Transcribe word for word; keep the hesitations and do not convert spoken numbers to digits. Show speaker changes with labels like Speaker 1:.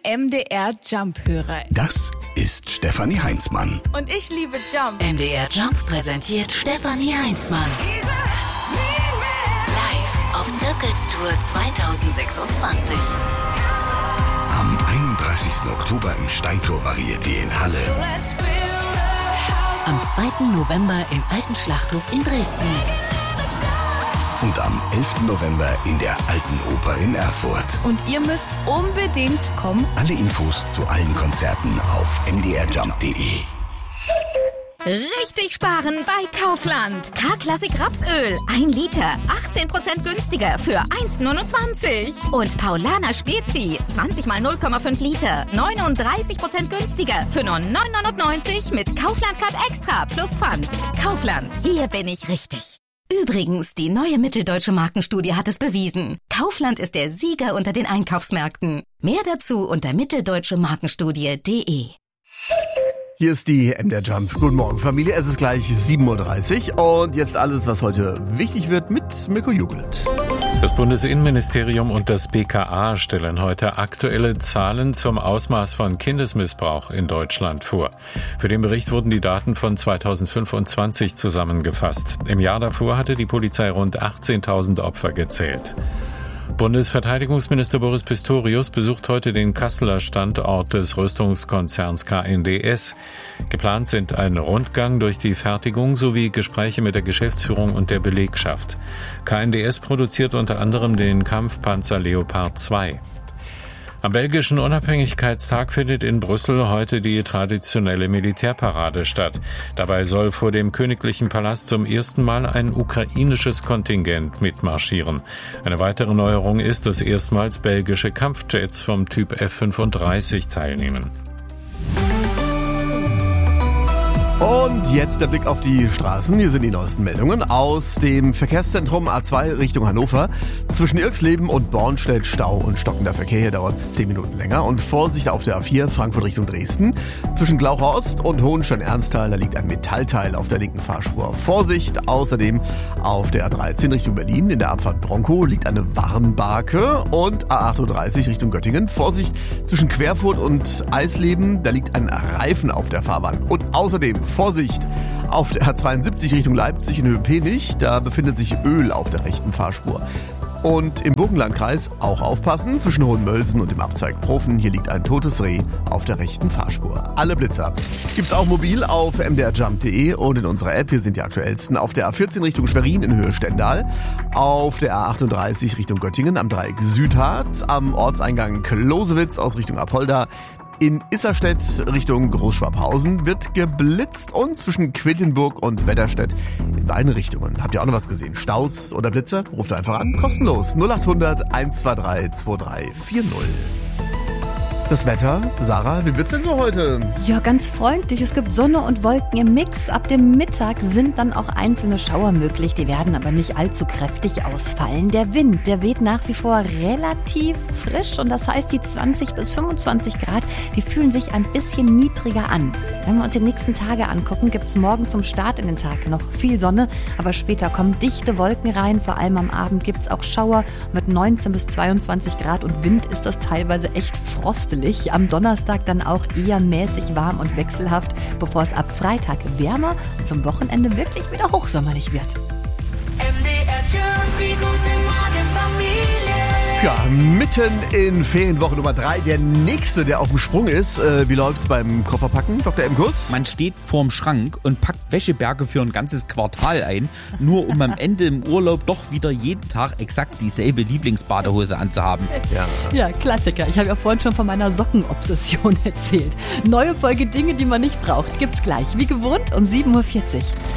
Speaker 1: M D R Jump-Hörer.
Speaker 2: Das ist Stefanie Heinzmann.
Speaker 1: Und ich liebe Jump.
Speaker 3: M D R Jump präsentiert Stefanie Heinzmann. Live auf Circles Tour zwanzig sechsundzwanzig.
Speaker 2: Am einunddreißigsten Oktober im Steintor Varieté in Halle.
Speaker 3: Am zweiten November im Alten Schlachthof in Dresden.
Speaker 2: Und am elften November in der Alten Oper in Erfurt.
Speaker 1: Und ihr müsst unbedingt kommen.
Speaker 2: Alle Infos zu allen Konzerten auf m d r jump punkt d e.
Speaker 4: Richtig sparen bei Kaufland. K-Klassik Rapsöl. ein Liter. achtzehn Prozent günstiger für eins Komma neunundzwanzig. Und Paulaner Spezi. zwanzig mal null Komma fünf Liter. neununddreißig Prozent günstiger für nur neun Komma neunundneunzig mit Kaufland Card Extra plus Pfand. Kaufland. Hier bin ich richtig. Übrigens, die neue Mitteldeutsche Markenstudie hat es bewiesen. Kaufland ist der Sieger unter den Einkaufsmärkten. Mehr dazu unter mitteldeutsche markenstudie punkt de.
Speaker 5: Hier ist die M D R Jump. Guten Morgen, Familie. Es ist gleich sieben Uhr dreißig und jetzt alles, was heute wichtig wird mit Mirko Jugelt.
Speaker 6: Das Bundesinnenministerium und das B K A stellen heute aktuelle Zahlen zum Ausmaß von Kindesmissbrauch in Deutschland vor. Für den Bericht wurden die Daten von zweitausendfünfundzwanzig zusammengefasst. Im Jahr davor hatte die Polizei rund achtzehntausend Opfer gezählt. Bundesverteidigungsminister Boris Pistorius besucht heute den Kasseler Standort des Rüstungskonzerns K N D S. Geplant sind ein Rundgang durch die Fertigung sowie Gespräche mit der Geschäftsführung und der Belegschaft. K N D S produziert unter anderem den Kampfpanzer Leopard zwei. Am belgischen Unabhängigkeitstag findet in Brüssel heute die traditionelle Militärparade statt. Dabei soll vor dem Königlichen Palast zum ersten Mal ein ukrainisches Kontingent mitmarschieren. Eine weitere Neuerung ist, dass erstmals belgische Kampfjets vom Typ F fünfunddreißig teilnehmen.
Speaker 5: Und jetzt der Blick auf die Straßen. Hier sind die neuesten Meldungen aus dem Verkehrszentrum A zwei Richtung Hannover. Zwischen Irxleben und Bornstedt Stau und stockender Verkehr. Hier dauert es zehn Minuten länger. Und Vorsicht auf der A vier Frankfurt Richtung Dresden. Zwischen Glaucher Ost und Hohenstein-Ernsthal, da liegt ein Metallteil auf der linken Fahrspur. Vorsicht außerdem auf der A dreizehn Richtung Berlin. In der Abfahrt Bronkow liegt eine Warnbarke. Und A achtunddreißig Richtung Göttingen. Vorsicht zwischen Querfurt und Eisleben, da liegt ein Reifen auf der Fahrbahn. Und außerdem Vorsicht auf der A zweiundsiebzig Richtung Leipzig in Höhe-Penich, da befindet sich Öl auf der rechten Fahrspur. Und im Burgenlandkreis auch aufpassen, zwischen Hohenmölsen und dem Abzweig Profen, hier liegt ein totes Reh auf der rechten Fahrspur. Alle Blitzer gibt's auch mobil auf m d r jump punkt de und in unserer App, hier sind die aktuellsten, auf der A vierzehn Richtung Schwerin in Höhe Stendal, auf der A achtunddreißig Richtung Göttingen am Dreieck Südharz, am Ortseingang Closewitz aus Richtung Apolda. In Isserstedt Richtung Großschwabhausen wird geblitzt und zwischen Quedlinburg und Wetterstedt in beiden Richtungen. Habt ihr auch noch was gesehen? Staus oder Blitze? Ruft einfach an. Kostenlos. null achthundert eins zwei drei zwei drei vier null. Das Wetter, Sarah, wie wird's denn so heute?
Speaker 7: Ja, ganz freundlich. Es gibt Sonne und Wolken im Mix. Ab dem Mittag sind dann auch einzelne Schauer möglich. Die werden aber nicht allzu kräftig ausfallen. Der Wind, der weht nach wie vor relativ frisch und das heißt, die zwanzig bis fünfundzwanzig Grad, die fühlen sich ein bisschen niedriger an. Wenn wir uns die nächsten Tage angucken, gibt's morgen zum Start in den Tag noch viel Sonne, aber später kommen dichte Wolken rein. Vor allem am Abend gibt's auch Schauer mit neunzehn bis zweiundzwanzig Grad und Wind ist das teilweise echt frostelig. Am Donnerstag dann auch eher mäßig warm und wechselhaft, bevor es ab Freitag wärmer und zum Wochenende wirklich wieder hochsommerlich wird.
Speaker 3: M D R Jump, die gute Morgenfamilie.
Speaker 5: Ja, mitten in Ferienwoche Nummer drei. Der nächste, der auf dem Sprung ist. Äh, wie läuft's beim Kofferpacken, Doktor Emkus?
Speaker 8: Man steht vorm Schrank und packt Wäscheberge für ein ganzes Quartal ein, nur um am Ende im Urlaub doch wieder jeden Tag exakt dieselbe Lieblingsbadehose anzuhaben.
Speaker 5: Ja,
Speaker 7: Ja, Klassiker. Ich habe ja vorhin schon von meiner Sockenobsession erzählt. Neue Folge Dinge, die man nicht braucht, gibt's gleich. Wie gewohnt um sieben Uhr vierzig.